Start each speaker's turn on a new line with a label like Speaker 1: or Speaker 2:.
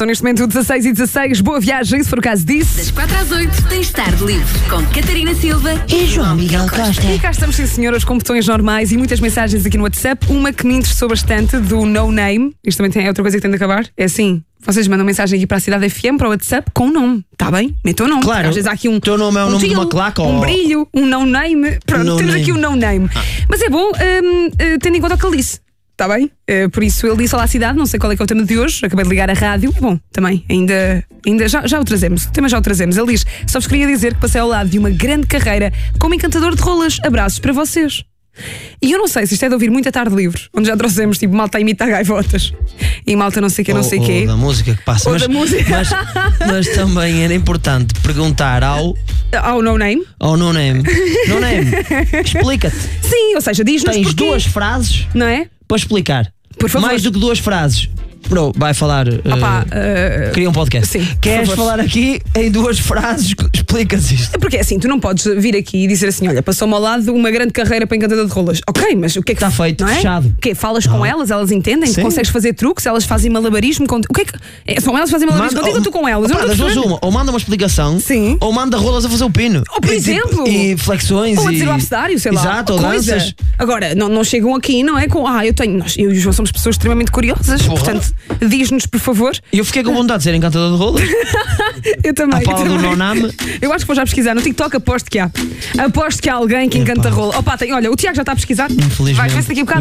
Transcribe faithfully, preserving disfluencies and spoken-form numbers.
Speaker 1: São neste momento dezasseis e dezasseis. Boa viagem, se for o caso disso.
Speaker 2: Das quatro às oito tens tarde livre com Catarina Silva
Speaker 3: e João Miguel Costa.
Speaker 1: E cá estamos, sim senhoras, com botões normais e muitas mensagens aqui no WhatsApp. Uma que me interessou bastante, do No Name. Isto também tem, é outra coisa que tem de acabar. É assim, vocês mandam mensagem aqui para a Cidade F M, para o WhatsApp, com o nome, está bem? Metam o nome.
Speaker 3: Claro.
Speaker 1: Às vezes há aqui um,
Speaker 3: teu nome é o
Speaker 1: um
Speaker 3: nome de
Speaker 1: tio,
Speaker 3: uma claque
Speaker 1: um
Speaker 3: ou...
Speaker 1: brilho, um no name. Pronto,
Speaker 3: No
Speaker 1: temos
Speaker 3: name.
Speaker 1: aqui um no name.
Speaker 3: Ah.
Speaker 1: Mas é bom, hum, uh, tendo em conta o que ele disse. Está bem? Uh, por isso ele disse: olá, cidade, não sei qual é que é o tema de hoje. Acabei de ligar a rádio. Bom, também, ainda, ainda já, já o trazemos. O tema já o trazemos. Ele diz: só vos queria dizer que passei ao lado de uma grande carreira como encantador de rolas. Abraços para vocês. E eu não sei se isto é de ouvir muita tarde livre, onde já trouxemos tipo malta imita gaivotas e malta não sei o que, não sei o quê.
Speaker 3: Ou da música que passa.
Speaker 1: Ou
Speaker 3: mas,
Speaker 1: da música.
Speaker 3: Mas, mas também era importante perguntar ao.
Speaker 1: Ao No Name.
Speaker 3: Ao No Name. No Name. Explica-te.
Speaker 1: Sim, ou seja, diz-nos
Speaker 3: Tens
Speaker 1: porquê,
Speaker 3: duas frases
Speaker 1: não é?
Speaker 3: para explicar.
Speaker 1: Por favor.
Speaker 3: Mais do que duas frases. Bro, vai falar.
Speaker 1: Opa,
Speaker 3: uh,
Speaker 1: uh,
Speaker 3: Cria um podcast.
Speaker 1: sim, por
Speaker 3: Queres
Speaker 1: favor.
Speaker 3: falar aqui em duas frases? Explicas isto.
Speaker 1: Porque é assim, tu não podes vir aqui e dizer assim: olha, passou-me ao lado uma grande carreira para encantador de rolas. Ok, mas o que é que
Speaker 3: Está feito,
Speaker 1: não é?
Speaker 3: fechado.
Speaker 1: O quê? Falas com
Speaker 3: Não.
Speaker 1: elas, elas entendem?
Speaker 3: Sim.
Speaker 1: Consegues fazer truques, elas fazem malabarismo contigo. O que é que. É, são elas que fazem malabarismo contigo ou tu com elas? Eu
Speaker 3: Opa,
Speaker 1: não
Speaker 3: das
Speaker 1: estou a
Speaker 3: duas
Speaker 1: perceber.
Speaker 3: uma. Ou manda uma explicação.
Speaker 1: Sim.
Speaker 3: Ou manda rolas a fazer o pino.
Speaker 1: Ou, por
Speaker 3: E, tipo,
Speaker 1: exemplo.
Speaker 3: E flexões.
Speaker 1: Ou a
Speaker 3: e...
Speaker 1: dizer o abcedário, sei lá.
Speaker 3: Exato, ou
Speaker 1: coisa.
Speaker 3: danças.
Speaker 1: Agora, não, não chegam aqui, não é? Com. Ah, eu tenho. Nós, eu e o João somos pessoas extremamente curiosas.
Speaker 3: Porra.
Speaker 1: Portanto, diz-nos, por favor.
Speaker 3: E eu fiquei com vontade de ser encantador de rolas.
Speaker 1: Eu também.
Speaker 3: À
Speaker 1: eu
Speaker 3: fala do
Speaker 1: também.
Speaker 3: No Name.
Speaker 1: Eu acho que vou já pesquisar. No TikTok aposto que há. Aposto que há alguém que
Speaker 3: Epá.
Speaker 1: encanta rola. Opa, tem, olha, o Tiago já está a pesquisar.
Speaker 3: Infelizmente.
Speaker 1: Vai, vê-se daqui a bocado.